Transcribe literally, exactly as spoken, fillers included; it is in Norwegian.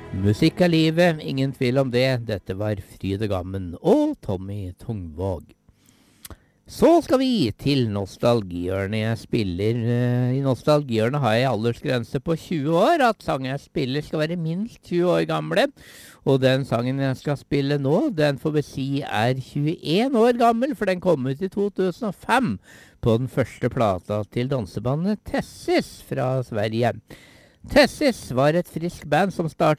Musikk er livet, ingen tvil om det. Dette var Fride Gammen og Tommy Tungvåg. Så skal vi til nostalgihjørnet. Jeg spiller uh, I nostalgihjørnet har jeg aldersgrense på tjue år. At sangen jeg spiller skal være minst tjue år gamle. Og den sangen jeg skal spille nå, den får vi si er tjueen år gammel, for den kom ut i to tusen og fem på den første plata til dansebandet Tessis fra Sverige. Tessis var et frisk band som startet